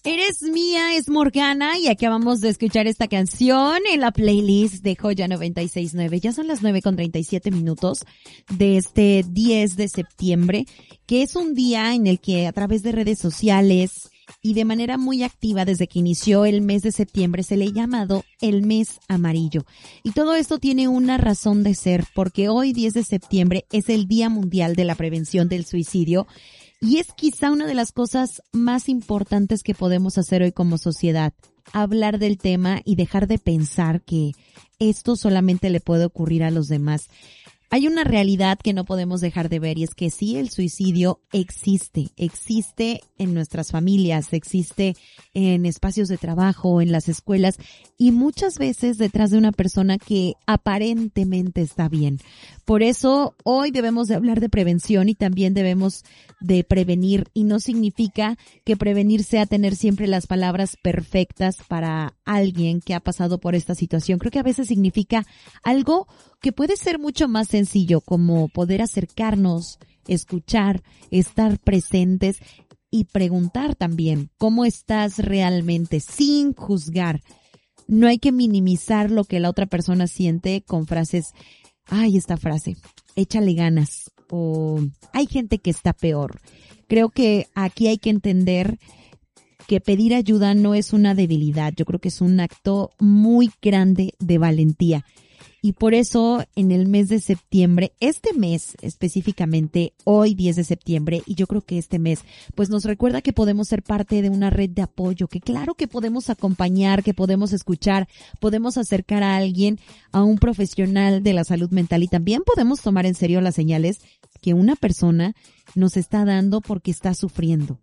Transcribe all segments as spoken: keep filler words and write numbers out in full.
Eres mía es Morgana y acabamos de escuchar esta canción en la playlist de Joya noventa y seis punto nueve. Ya son las nueve con treinta y siete minutos de este diez de septiembre, que es un día en el que a través de redes sociales y de manera muy activa desde que inició el mes de septiembre se le ha llamado el mes amarillo. Y todo esto tiene una razón de ser, porque hoy diez de septiembre es el Día Mundial de la Prevención del Suicidio. Y es quizá una de las cosas más importantes que podemos hacer hoy como sociedad, hablar del tema y dejar de pensar que esto solamente le puede ocurrir a los demás. Hay una realidad que no podemos dejar de ver y es que sí, el suicidio existe, existe en nuestras familias, existe en espacios de trabajo, en las escuelas y muchas veces detrás de una persona que aparentemente está bien. Por eso hoy debemos de hablar de prevención y también debemos de prevenir y no significa que prevenir sea tener siempre las palabras perfectas para alguien que ha pasado por esta situación. Creo que a veces significa algo que puede ser mucho más sencillo, como poder acercarnos, escuchar, estar presentes y preguntar también cómo estás realmente sin juzgar. No hay que minimizar lo que la otra persona siente con frases, ay, esta frase, échale ganas, o hay gente que está peor. Creo que aquí hay que entender que pedir ayuda no es una debilidad, yo creo que es un acto muy grande de valentía. Y por eso en el mes de septiembre, este mes específicamente, hoy diez de septiembre, y yo creo que este mes, pues nos recuerda que podemos ser parte de una red de apoyo, que claro que podemos acompañar, que podemos escuchar, podemos acercar a alguien, a un profesional de la salud mental y también podemos tomar en serio las señales que una persona nos está dando porque está sufriendo.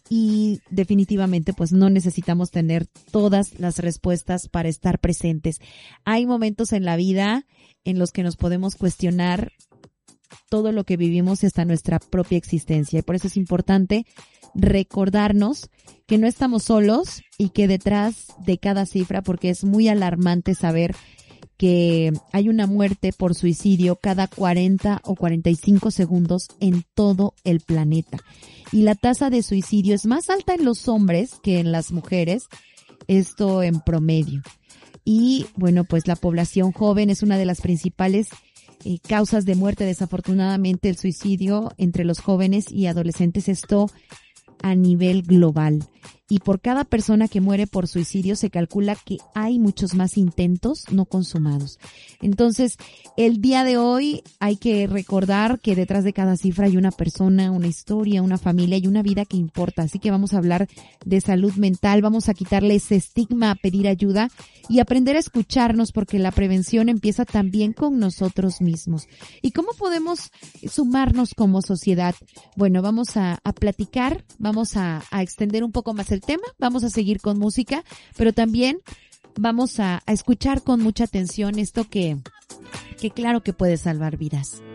Y definitivamente pues no necesitamos tener todas las respuestas para estar presentes. Hay momentos en la vida en los que nos podemos cuestionar todo lo que vivimos y hasta nuestra propia existencia. Y por eso es importante recordarnos que no estamos solos y que detrás de cada cifra, porque es muy alarmante saber que hay una muerte por suicidio cada cuarenta o cuarenta y cinco segundos en todo el planeta. Y la tasa de suicidio es más alta en los hombres que en las mujeres, esto en promedio. Y bueno, pues la población joven es una de las principales eh, causas de muerte. Desafortunadamente el suicidio entre los jóvenes y adolescentes, esto a nivel global. Y por cada persona que muere por suicidio se calcula que hay muchos más intentos no consumados. Entonces, el día de hoy hay que recordar que detrás de cada cifra hay una persona, una historia, una familia y una vida que importa. Así que vamos a hablar de salud mental, vamos a quitarle ese estigma a pedir ayuda y aprender a escucharnos, porque la prevención empieza también con nosotros mismos. ¿Y cómo podemos sumarnos como sociedad? Bueno, vamos a, a platicar, vamos a, a extender un poco más el tema, vamos a seguir con música, pero también vamos a, a escuchar con mucha atención esto que, que claro que puede salvar vidas.